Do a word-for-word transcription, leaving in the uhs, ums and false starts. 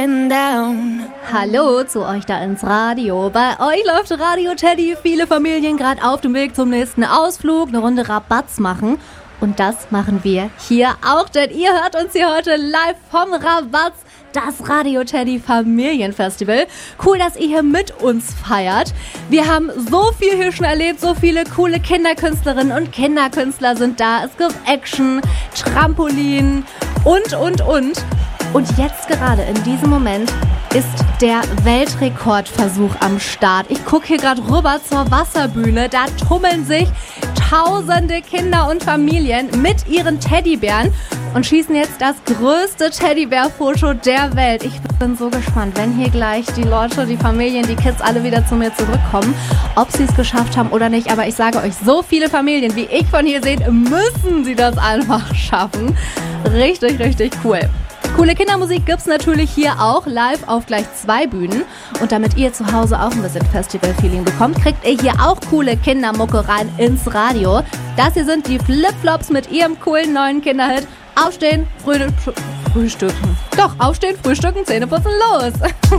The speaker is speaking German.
Down. Hallo zu euch da ins Radio. Bei euch läuft Radio Teddy. Viele Familien gerade auf dem Weg zum nächsten Ausflug, eine Runde Rabatz machen. Und das machen wir hier auch, denn ihr hört uns hier heute live vom Rabatz, das Radio Teddy Familienfestival. Cool, dass ihr hier mit uns feiert. Wir haben so viel hier schon erlebt, so viele coole Kinderkünstlerinnen und Kinderkünstler sind da. Es gibt Action, Trampolin und, und, und. Und jetzt gerade in diesem Moment ist der Weltrekordversuch am Start. Ich gucke hier gerade rüber zur Wasserbühne. Da tummeln sich tausende Kinder und Familien mit ihren Teddybären und schießen jetzt das größte Teddybär-Foto der Welt. Ich bin so gespannt, wenn hier gleich die Leute, die Familien, die Kids alle wieder zu mir zurückkommen, ob sie es geschafft haben oder nicht. Aber ich sage euch, so viele Familien, wie ich von hier sehe, müssen sie das einfach schaffen. Richtig, richtig cool. Coole Kindermusik gibt's natürlich hier auch live auf gleich zwei Bühnen. Und damit ihr zu Hause auch ein bisschen Festival-Feeling bekommt, kriegt ihr hier auch coole Kindermucke rein ins Radio. Das hier sind die Flipflops mit ihrem coolen neuen Kinderhit. Aufstehen, früh- frühstücken. Doch, aufstehen, frühstücken, Zähne putzen, los!